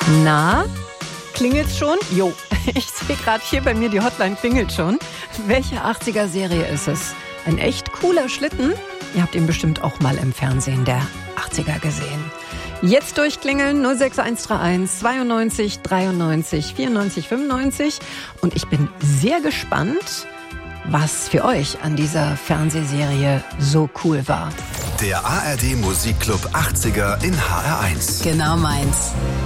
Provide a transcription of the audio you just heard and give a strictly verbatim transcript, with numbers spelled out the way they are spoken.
Na, klingelt's schon? Jo, ich sehe gerade hier bei mir, die Hotline klingelt schon. Welche achtziger-Serie ist es? Ein echt cooler Schlitten? Ihr habt ihn bestimmt auch mal im Fernsehen der achtziger gesehen. Jetzt durchklingeln null sechs eins drei eins zweiundneunzig dreiundneunzig vierundneunzig fünfundneunzig. Und ich bin sehr gespannt, was für euch an dieser Fernsehserie so cool war. Der A R D Musikclub achtziger in H R eins. Genau meins.